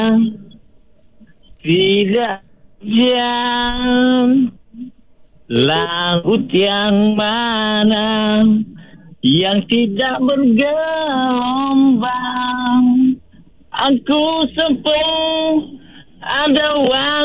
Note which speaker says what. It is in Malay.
Speaker 1: Tidak jam laut yang mana yang tidak bergelombang. Aku sempat ada waktu